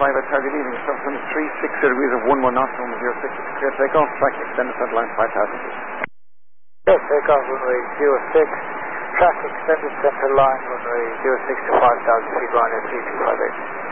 5 at target leading, subsequent 360 degrees of 11 knots, number 06, clear takeoff, track extended center line 5,000 feet. Clear takeoff, runway 06, track extended center line, runway 06 to 5,000 feet, line at 3258.